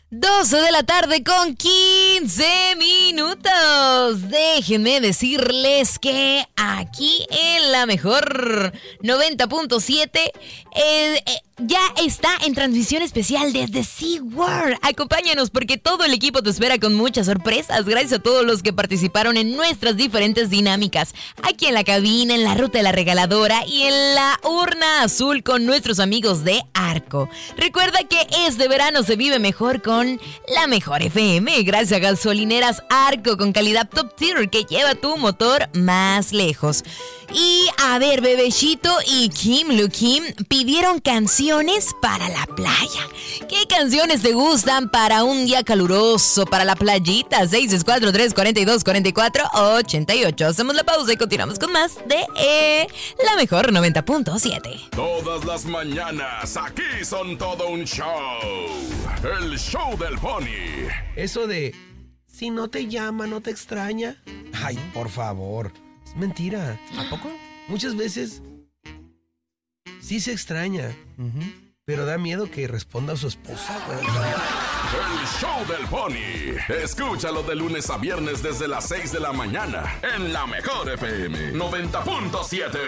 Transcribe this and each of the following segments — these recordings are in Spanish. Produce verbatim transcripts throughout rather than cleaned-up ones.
doce de la tarde con quince minutos. Déjenme decirles que aquí en la mejor noventa punto siete eh, eh, ya está en transmisión especial desde SeaWorld. Acompáñanos porque todo el equipo te espera con muchas sorpresas. Gracias a todos los que participaron en nuestras diferentes dinámicas. Aquí en la cabina, en la ruta de la regaladora y en la urna azul con nuestros amigos de Arco. Recuerda que este verano se vive mejor con la mejor F M, gracias a gasolineras Arco con calidad top tier que lleva tu motor más lejos. Y a ver, Bebecito y Kim Lu Kim pidieron canciones para la playa. ¿Qué canciones te gustan para un día caluroso, para la playita? seis seis cuatro, tres cuatro dos, cuatro cuatro ocho ocho. Hacemos la pausa y continuamos con más de eh, la mejor noventa punto siete. Todas las mañanas aquí son todo un show. El show del Pony. Eso de si no te llama, no te extraña. Ay, por favor. Es mentira. ¿A poco? Muchas veces sí se extraña, uh-huh. pero da miedo que responda a su esposa, güey. El show del Pony. Escúchalo de lunes a viernes desde las seis de la mañana en la mejor F M noventa punto siete.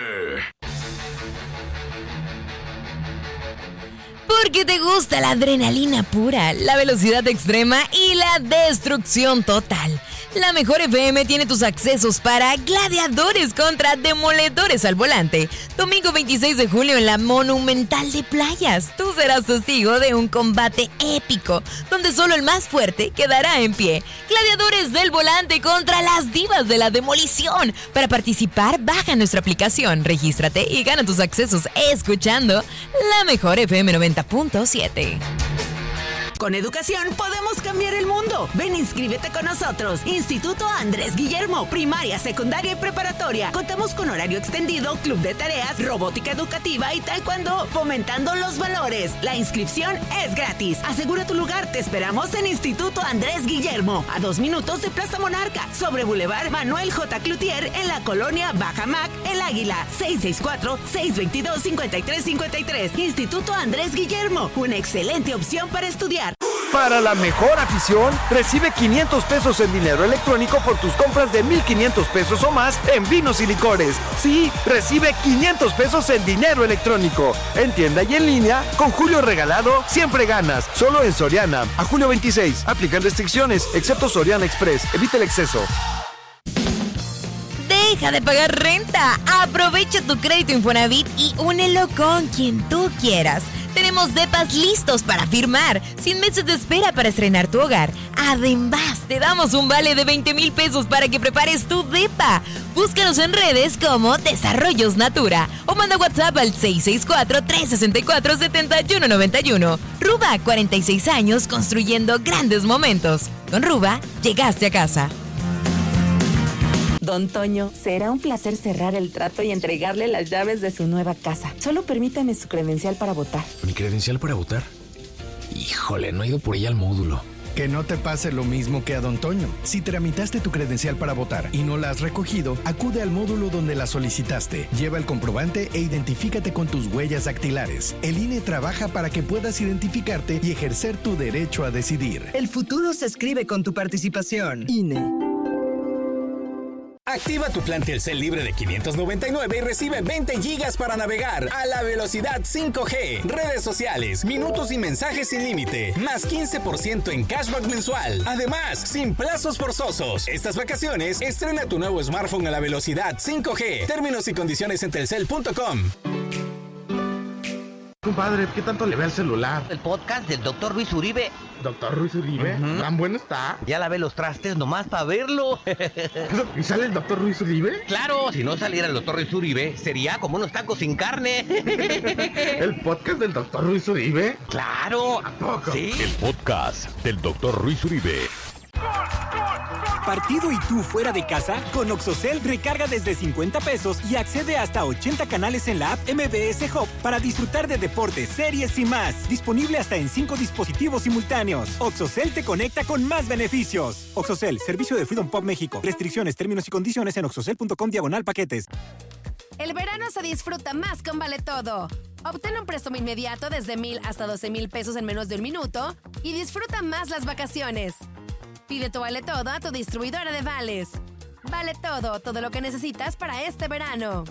Porque te gusta la adrenalina pura, la velocidad extrema y la destrucción total. La mejor F M tiene tus accesos para gladiadores contra demoledores al volante. Domingo veintiséis de julio en la Monumental de Playas. Tú serás testigo de un combate épico, donde solo el más fuerte quedará en pie. Gladiadores del volante contra las divas de la demolición. Para participar, baja nuestra aplicación, regístrate y gana tus accesos escuchando la mejor F M noventa punto siete. Con educación podemos cambiar el mundo. Ven, inscríbete con nosotros. Instituto Andrés Guillermo, primaria, secundaria y preparatoria. Contamos con horario extendido, club de tareas, robótica educativa y taekwondo, fomentando los valores. La inscripción es gratis. Asegura tu lugar. Te esperamos en Instituto Andrés Guillermo, a dos minutos de Plaza Monarca, sobre Boulevard Manuel J. Cloutier, en la colonia Bajamac, El Águila. seis seis cuatro, seis dos dos, cinco tres cinco tres. Instituto Andrés Guillermo, una excelente opción para estudiar. Para la mejor afición, recibe quinientos pesos en dinero electrónico por tus compras de mil quinientos pesos o más en vinos y licores. Sí, recibe quinientos pesos en dinero electrónico. En tienda y en línea, con Julio Regalado, siempre ganas. Solo en Soriana. A julio veintiséis. Aplican restricciones, excepto Soriana Express. Evita el exceso. Deja de pagar renta. Aprovecha tu crédito Infonavit y únelo con quien tú quieras. Tenemos depas listos para firmar, sin meses de espera para estrenar tu hogar. Además, te damos un vale de veinte mil pesos para que prepares tu depa. Búscanos en redes como Desarrollos Natura o manda WhatsApp al seis seis cuatro, tres seis cuatro, siete uno nueve uno. Ruba, cuarenta y seis años construyendo grandes momentos. Con Ruba, llegaste a casa. Don Toño, será un placer cerrar el trato y entregarle las llaves de su nueva casa. Solo permítame su credencial para votar. ¿Mi credencial para votar? Híjole, no he ido por ella al módulo. Que no te pase lo mismo que a Don Toño. Si tramitaste tu credencial para votar y no la has recogido, acude al módulo donde la solicitaste. Lleva el comprobante e identifícate con tus huellas dactilares. El I N E trabaja para que puedas identificarte y ejercer tu derecho a decidir. El futuro se escribe con tu participación. I N E. Activa tu plan Telcel libre de quinientos noventa y nueve y recibe veinte gigas para navegar a la velocidad cinco G, redes sociales, minutos y mensajes sin límite, más quince por ciento en cashback mensual. Además, sin plazos forzosos. Estas vacaciones, estrena tu nuevo smartphone a la velocidad cinco G. Términos y condiciones en telcel punto com. Compadre, ¿qué tanto le ve al celular? El podcast del doctor Luis Uribe. ¿Doctor Luis Uribe? Uh-huh. ¿Tan bueno está? Ya lavé los trastes nomás para verlo. ¿Y sale el doctor Luis Uribe? Claro, si no saliera el doctor Luis Uribe, sería como unos tacos sin carne. ¿El podcast del doctor Luis Uribe? Claro. ¿A poco? Sí. El podcast del doctor Luis Uribe. ¿Partido y tú fuera de casa? Con Oxocel recarga desde cincuenta pesos y accede hasta ochenta canales en la app M B S Hub para disfrutar de deportes, series y más. Disponible hasta en cinco dispositivos simultáneos. Oxocel te conecta con más beneficios. Oxocel, servicio de Freedom Pop México. Restricciones, términos y condiciones en oxocel punto com diagonal paquetes. El verano se disfruta más con Vale Todo. Obtén un préstamo inmediato desde mil hasta doce mil pesos en menos de un minuto y disfruta más las vacaciones. Pide tu Vale Todo a tu distribuidora de vales. Vale Todo, todo lo que necesitas para este verano.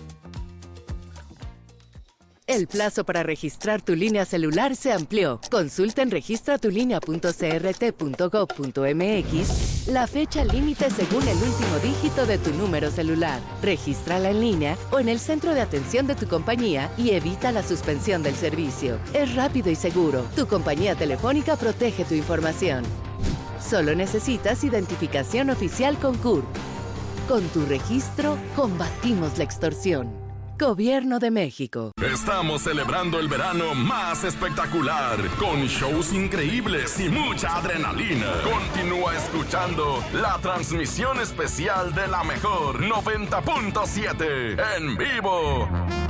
El plazo para registrar tu línea celular se amplió. Consulta en registra tu línea punto c r t punto gov punto m x la fecha límite según el último dígito de tu número celular. Regístrala en línea o en el centro de atención de tu compañía y evita la suspensión del servicio. Es rápido y seguro. Tu compañía telefónica protege tu información. Solo necesitas identificación oficial con C U R P. Con tu registro, combatimos la extorsión. Gobierno de México. Estamos celebrando el verano más espectacular, con shows increíbles y mucha adrenalina. Continúa escuchando la transmisión especial de la mejor noventa punto siete en vivo